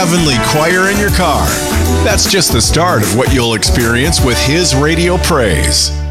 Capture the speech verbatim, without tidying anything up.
heavenly choir in your car. That's just the start of what you'll experience with his radio praise.